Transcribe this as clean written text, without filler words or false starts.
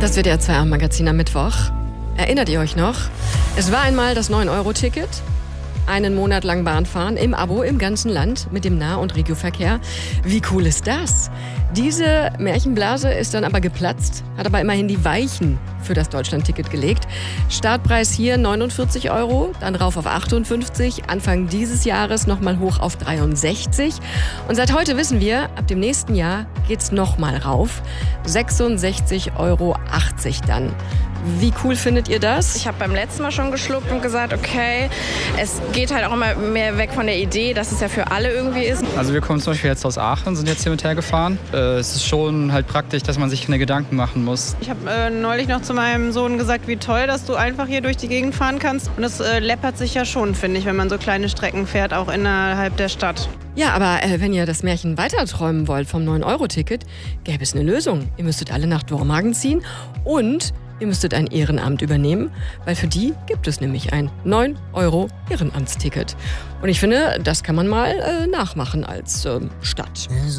Das WDR 2 Abendmagazin am Mittwoch. Erinnert ihr euch noch? Es war einmal das 9-Euro-Ticket. Einen Monat lang Bahn fahren, im Abo, im ganzen Land, mit dem Nah- und Regioverkehr. Wie cool ist das? Diese Märchenblase ist dann aber geplatzt, hat aber immerhin die Weichen für das Deutschland-Ticket gelegt. Startpreis hier 49 Euro, dann rauf auf 58, Anfang dieses Jahres nochmal hoch auf 63. Und seit heute wissen wir, ab dem nächsten Jahr geht's nochmal rauf. 66,80 Euro dann. Wie cool findet ihr das? Ich habe beim letzten Mal schon geschluckt und gesagt, okay, es geht halt auch immer mehr weg von der Idee, dass es ja für alle irgendwie ist. Also wir kommen zum Beispiel jetzt aus Aachen, sind jetzt hier mit hergefahren. Es ist schon halt praktisch, dass man sich keine Gedanken machen muss. Ich habe neulich noch zu meinem Sohn gesagt, wie toll, dass du einfach hier durch die Gegend fahren kannst. Und es läppert sich ja schon, finde ich, wenn man so kleine Strecken fährt, auch innerhalb der Stadt. Ja, aber wenn ihr das Märchen weiterträumen wollt vom 9-Euro-Ticket, gäbe es eine Lösung. Ihr müsstet alle nach Dormagen ziehen und ihr müsstet ein Ehrenamt übernehmen, weil für die gibt es nämlich ein 9-Euro-Ehrenamtsticket. Und ich finde, das kann man mal nachmachen als Stadt.